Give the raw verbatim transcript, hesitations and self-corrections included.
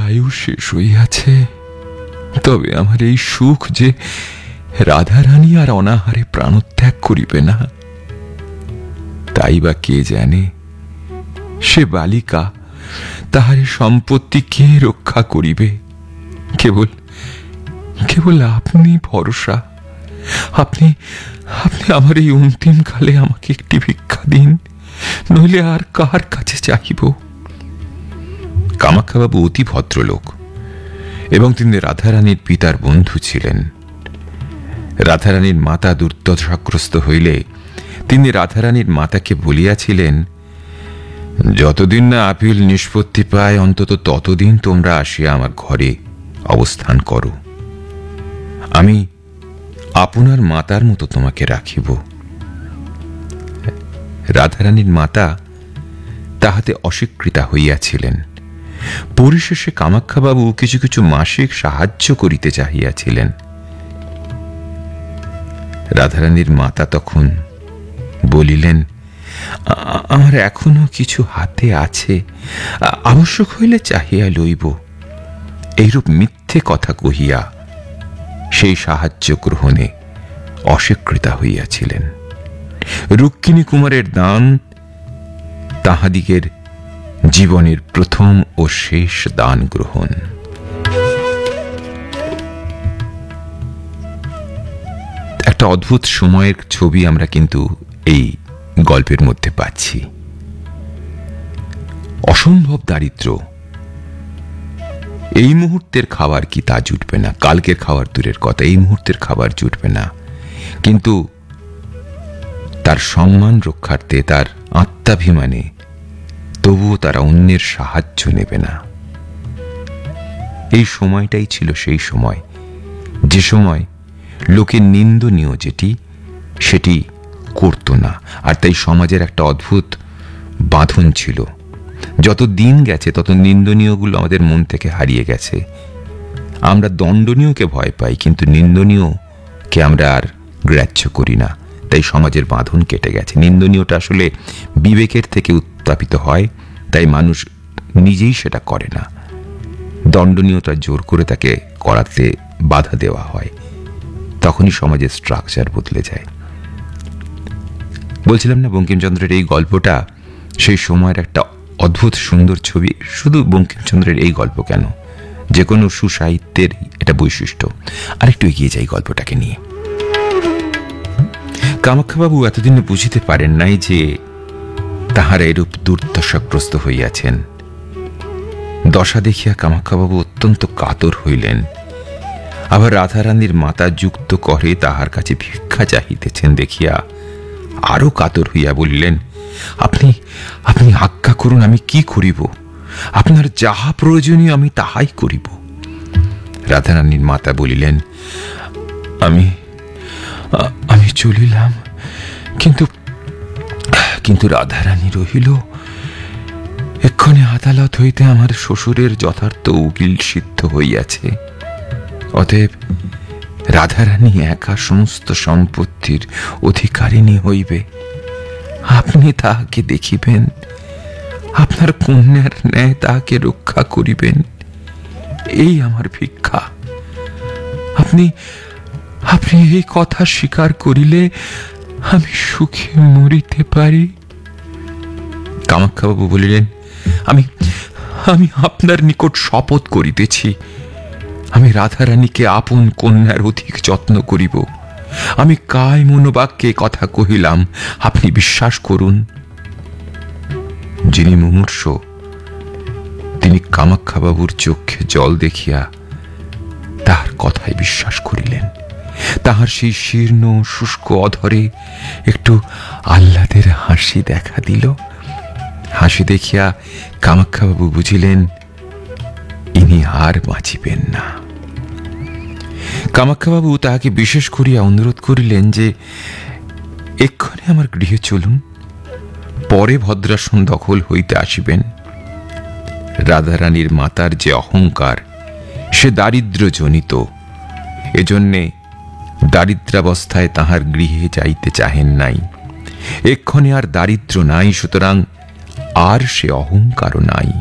আয়ু শেষ হইয়াছে, তবে আমার এই সুখ যে রাধারানী আর অনাহারে প্রাণত্যাগ করিবে না, তাই বা কে জানে। সে বালিকা, তাহার সম্পত্তি কে রক্ষা করিবে? কেবল কেবল আপনি ভরসা। আপনি আপনি আমার এই অন্তিম কালে আমাকে একটি ভিক্ষা দিন, নইলে আর কার কাছে চাহিব? কামাক্ষাবাবু অতি ভদ্রলোক এবং তিনি রাধারানীর পিতার বন্ধু ছিলেন। রাধারানীর মাতা দুর্দশাগ্রস্ত হইলে তিনি রাধারানীর মাতাকে বলিয়াছিলেন, যতদিন না আপিল নিষ্পত্তি পায়, অন্তত ততদিন তোমরা আসিয়া আমার ঘরে অবস্থান করো। আমি আপনার মাতার মতো তোমাকে রাখিব। রাধারানীর মাতা তাহাতে অস্বীকৃতা হইয়াছিলেন। পরিশেষে কামাক্ষাবাবু কিছু কিছু মাসিক সাহায্য করিতে চাহিয়াছিলেন। রাধারানীর মাতা তখন বলিলেন, আমার এখনো কিছু হাতে আছে, আবশ্যক হইলে চাহিয়া লইব। এইরূপ মিথ্যে কথা কহিয়া সেই সাহায্য গ্রহণে অস্বীকৃতা হইয়াছিলেন। রুক্মিণী কুমারের দান তাহাদিগের জীবনের প্রথম ও শেষ দান গ্রহণ। একটা অদ্ভুত সময়ের ছবি আমরা কিন্তু এই গল্পের মধ্যে পাচ্ছি। অসম্ভব দারিদ্র্য, এই মুহূর্তের খাবার কি তা জুটবে না, কালকের খাবার দূরের কথা, এই মুহূর্তের খাবার জুটবে না, কিন্তু তার সম্মান রক্ষার্থে, তার আত্মাভিমানে তবুও তারা অন্যের সাহায্য নেবে না। এই সময়টাই ছিল সেই সময় যে সময় লোকের নিন্দনীয় যেটি সেটি করত না। আর তাই সমাজের একটা অদ্ভুত বাঁধন ছিল। যত দিন গেছে তত নিন্দনীয়গুলো আমাদের মন থেকে হারিয়ে গেছে। আমরা দণ্ডনীয়কে ভয় পাই, কিন্তু নিন্দনীয়কে আমরা আর গ্রাহ্য করি না। তাই সমাজের বাঁধন কেটে গেছে। নিন্দনীয়টা আসলে বিবেকের থেকে উত্থাপিত হয়, তাই মানুষ নিজেই সেটা করে না। দণ্ডনীয়টা জোর করে তাকে করাতে বাধা দেওয়া হয়, তখনই সমাজের স্ট্রাকচার বদলে যায়। বলছিলাম না, বঙ্কিমচন্দ্রের এই গল্পটা সেই সময়ের একটা অদ্ভুত সুন্দর ছবি। শুধু বঙ্কিমচন্দ্রের এই গল্প কেন, যে কোনো সুসাহিত্যের এটা বৈশিষ্ট্য। আরেকটু এগিয়ে যাই গল্পটাকে নিয়ে। কামাক্ষাবাবু এতদিনে বুঝিতে পারেন নাই যে তাহারা এরূপ দুর্দশাগ্রস্ত হইয়াছেন। দশা দেখিয়া কামাক্ষাবাবু অত্যন্ত কাতর হইলেন। আবার রাধারানীর মাতা যুক্ত করে তাহার কাছে ভিক্ষা চাহিতেছেন দেখিয়া আরো কাতর হইয়া বলিলেন, আপনি আপনি আজ্ঞা করুন, আমি কি করিব? আপনার যাহা প্রয়োজনীয় আমি তাহাই করিব। রাধারানীর মাতা বলিলেন, আমি আমি চলিলাম, কিন্তু কিন্তু রাধারানী রহিল। এক্ষণে আদালত হইতে আমার শ্বশুরের যথার্থ উকিল সিদ্ধ হইয়াছে। অতএব রাধারানী একা সমস্ত সম্পত্তির অধিকারিণী হইবে। আপনি তাহাকে দেখিবেন, আপনার কন্যার ন্যায় তাহাকে রক্ষা করিবেন, এই আমার ভিক্ষা। আপনি আপনি এই কথা স্বীকার করিলে আমি সুখে মরিতে পারি। কামাক্ষাবাবু বলিলেন, আমি আমি আপনার নিকট শপথ করিতেছি, আমি রাধারানীকে আপন কন্যার অধিক যত্ন করিব। আমি কায় মনোবাক্যে কথা কহিলাম, আপনি বিশ্বাস করুন। যিনি মুমূর্ষ তিনি কামাক্ষাবাবুর চোখে জল দেখিয়া তাহার কথায় বিশ্বাস করিলেন। তাহার সেই শীর্ণ শুষ্ক অধরে একটু আহ্লাদের হাসি দেখা দিল। হাসি দেখিয়া কামাক্ষাবাবু বুঝিলেন ইনি আর বাঁচিবেন না। কামাক্ষাবাবু তাহাকে বিশেষ করিয়া অনুরোধ করিলেন যে এক্ষণে আমার গৃহে চলুন, পরে ভদ্রাসন দখল হইতে আসিবেন। রাধারানীর মাতার যে অহংকার, সে দারিদ্র জনিত, এজন্যে দারিদ্রাবস্থায় তাহার গৃহে যাইতে চাহেন নাই। এক্ষণে আর দারিদ্র নাই, সুতরাং আর সে অহংকারও নাই।